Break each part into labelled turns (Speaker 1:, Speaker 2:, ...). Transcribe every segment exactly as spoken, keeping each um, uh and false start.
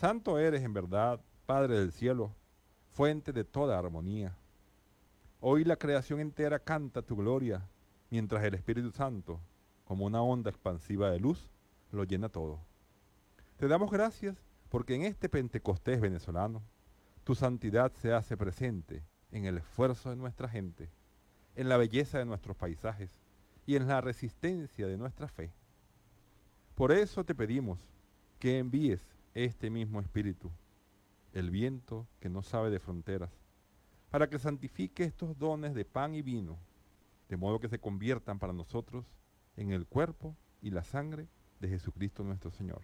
Speaker 1: Santo eres en verdad, Padre del cielo, fuente de toda armonía. Hoy la creación entera canta tu gloria, mientras el Espíritu Santo, como una onda expansiva de luz, lo llena todo. Te damos gracias porque en este Pentecostés venezolano, tu santidad se hace presente en el esfuerzo de nuestra gente, en la belleza de nuestros paisajes y en la resistencia de nuestra fe. Por eso te pedimos que envíes este mismo Espíritu, el viento que no sabe de fronteras, para que santifique estos dones de pan y vino, de modo que se conviertan para nosotros en el cuerpo y la sangre de Jesucristo nuestro Señor,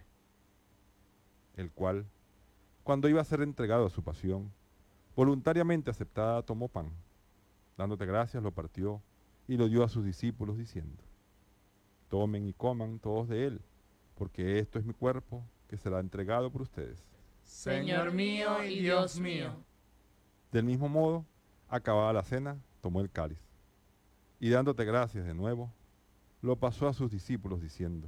Speaker 1: el cual, cuando iba a ser entregado a su pasión, voluntariamente aceptada, tomó pan, dándote gracias, lo partió y lo dio a sus discípulos, diciendo: tomen y coman todos de él, porque esto es mi cuerpo, que será entregado por ustedes.
Speaker 2: Señor mío y Dios mío.
Speaker 1: Del mismo modo, acabada la cena, tomó el cáliz, y dándote gracias de nuevo, lo pasó a sus discípulos, diciendo: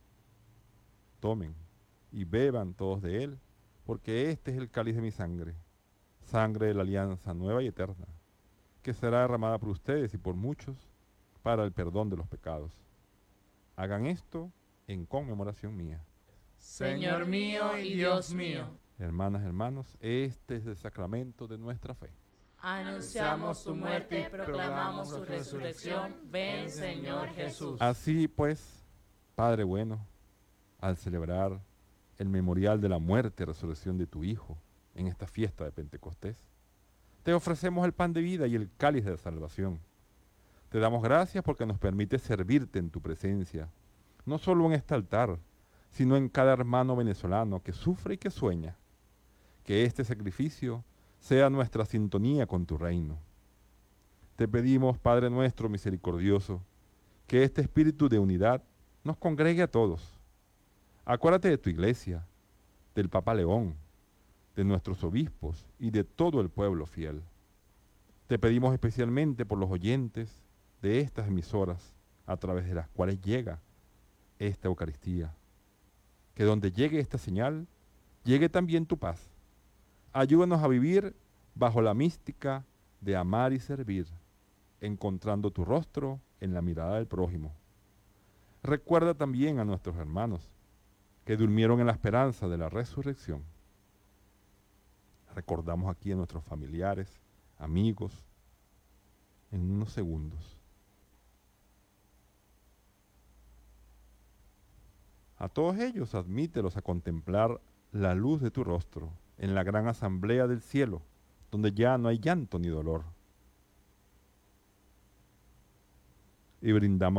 Speaker 1: tomen y beban todos de él, porque este es el cáliz de mi sangre, sangre de la alianza nueva y eterna, que será derramada por ustedes y por muchos para el perdón de los pecados. Hagan esto en conmemoración mía.
Speaker 2: Señor mío y Dios mío.
Speaker 1: Hermanas, hermanos, este es el sacramento de nuestra fe.
Speaker 2: Anunciamos tu muerte y proclamamos tu resurrección. Ven, Señor Jesús.
Speaker 1: Así pues, Padre bueno, al celebrar el memorial de la muerte y resurrección de tu Hijo en esta fiesta de Pentecostés, te ofrecemos el pan de vida y el cáliz de la salvación. Te damos gracias porque nos permite servirte en tu presencia, no solo en este altar, sino en cada hermano venezolano que sufre y que sueña. Que este sacrificio sea nuestra sintonía con tu reino. Te pedimos, Padre nuestro misericordioso, que este espíritu de unidad nos congregue a todos. Acuérdate de tu iglesia, del Papa León, de nuestros obispos y de todo el pueblo fiel. Te pedimos especialmente por los oyentes de estas emisoras, a través de las cuales llega esta Eucaristía. Que donde llegue esta señal, llegue también tu paz. Ayúdanos a vivir bajo la mística de amar y servir, encontrando tu rostro en la mirada del prójimo. Recuerda también a nuestros hermanos que durmieron en la esperanza de la resurrección. Recordamos aquí a nuestros familiares, amigos, en unos segundos. A todos ellos admítelos a contemplar la luz de tu rostro en la gran asamblea del cielo, donde ya no hay llanto ni dolor. Y brindamos